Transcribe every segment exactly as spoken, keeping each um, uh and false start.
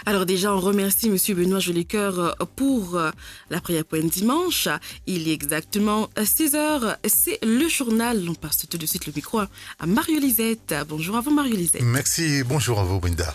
Alors déjà, on remercie M. Benoît Jolicoeur pour la prière pointe dimanche. Il est exactement six heures. C'est le journal. On passe tout de suite le micro à Mario-Lisette. Bonjour à vous, Mario-Lisette. Merci. Bonjour à vous, Brenda.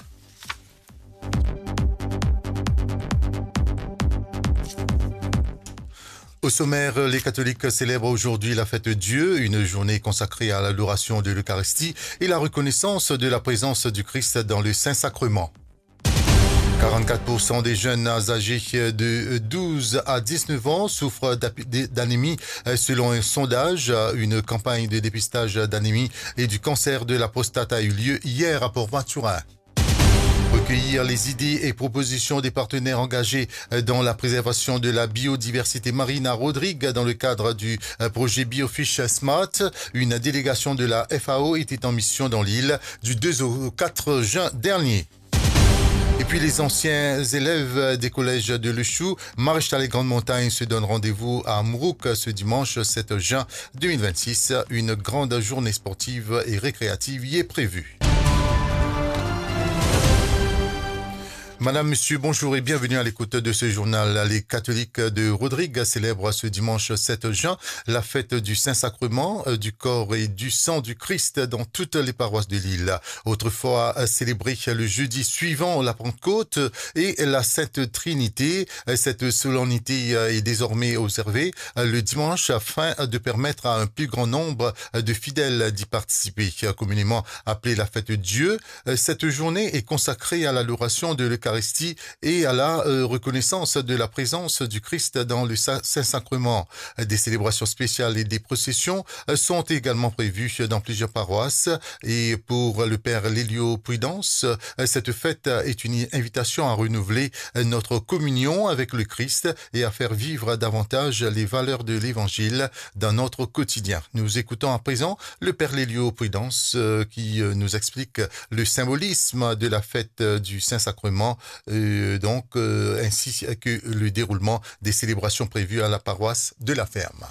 Au sommaire, les catholiques célèbrent aujourd'hui la fête Dieu, une journée consacrée à l'adoration de l'Eucharistie et la reconnaissance de la présence du Christ dans le Saint-Sacrement. quarante-quatre pour cent des jeunes âgés de douze à dix-neuf ans souffrent d'anémie selon un sondage. Une campagne de dépistage d'anémie et du cancer de la prostate a eu lieu hier à Port-Mathurin. Recueillir les idées et propositions des partenaires engagés dans la préservation de la biodiversité marine à Rodrigue dans le cadre du projet Biofish Smart. Une délégation de la F A O était en mission dans l'île du deux au quatre juin dernier. Et puis les anciens élèves des collèges de Le Chou, Maréchal et Grande Montagne se donnent rendez-vous à Mourouk ce dimanche sept juin deux mille vingt-six. Une grande journée sportive et récréative y est prévue. Madame, Monsieur, bonjour et bienvenue à l'écoute de ce journal. Les catholiques de Rodrigue célèbrent ce dimanche sept juin la fête du Saint-Sacrement, du corps et du sang du Christ dans toutes les paroisses de l'île. Autrefois célébrée le jeudi suivant la Pentecôte et la Sainte Trinité, cette solennité est désormais observée le dimanche afin de permettre à un plus grand nombre de fidèles d'y participer. Communément appelée la fête Dieu, cette journée est consacrée à l'adoration de l'Eucharistie et à la euh, reconnaissance de la présence du Christ dans le Saint-Sacrement. Des célébrations spéciales et des processions euh, sont également prévues dans plusieurs paroisses. Et pour le Père Lélio Prudence, euh, cette fête est une invitation à renouveler euh, notre communion avec le Christ et à faire vivre davantage les valeurs de l'Évangile dans notre quotidien. Nous écoutons à présent le Père Lélio Prudence euh, qui euh, nous explique le symbolisme de la fête euh, du Saint-Sacrement. Euh, donc euh, ainsi que le déroulement des célébrations prévues à la paroisse de la Ferme.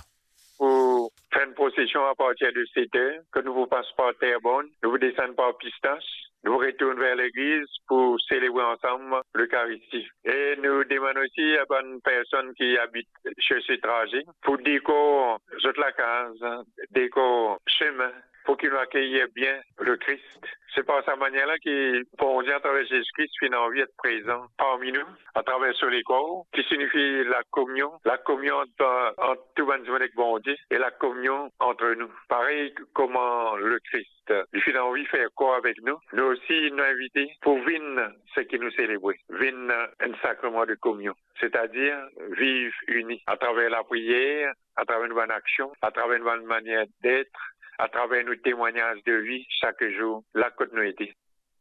Pour faire une procession à partir de sept heures, que nous vous passons par Terrebonne, nous vous descendons par Pistache, nous retournons vers l'église pour célébrer ensemble l'Eucharistie. Et nous demandons aussi à bonnes personnes qui habitent chez ces trajets pour décorer toute la case, décorer chemin, pour qu'ils nous accueillent bien le Christ. C'est par sa manière-là que, pour dire à travers Jésus-Christ, il a envie d'être présent parmi nous, à travers ce corps, qui signifie la communion, la communion entre, entre tout le monde avec bon Dieu et la communion entre nous. Pareil comment le Christ, il a envie de faire corps avec nous. Nous aussi, nous inviter pour venir ce qui nous célèbre, venir un sacrement de communion. C'est-à-dire vivre unis à travers la prière, à travers une bonne action, à travers une bonne manière d'être, à travers nos témoignages de vie chaque jour, la continuité.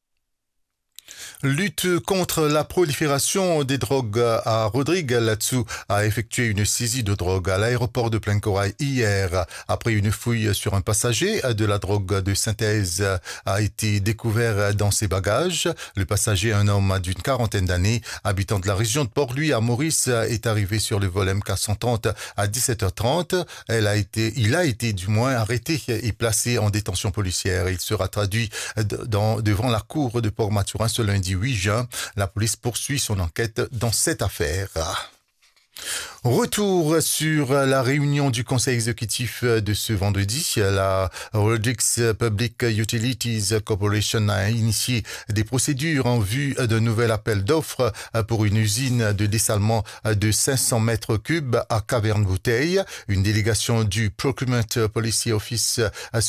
Lutte contre la prolifération des drogues à Rodrigue. Là-dessous a effectué une saisie de drogue à l'aéroport de Plaine-Corail hier. Après une fouille sur un passager, de la drogue de synthèse a été découvert dans ses bagages. Le passager, un homme d'une quarantaine d'années, habitant de la région de Port-Louis à Maurice, est arrivé sur le vol M K cent trente à dix-sept heures trente. Elle a été, il a été du moins arrêté et placé en détention policière. Il sera traduit dans, devant la cour de Port-Mathurin ce lundi huit juin. La police poursuit son enquête dans cette affaire. Retour sur la réunion du conseil exécutif de ce vendredi. La Rodrigues Public Utilities Corporation a initié des procédures en vue d'un nouvel appel d'offres pour une usine de dessalement de cinq cents mètres cubes à Caverne-Bouteille. Une délégation du Procurement Policy Office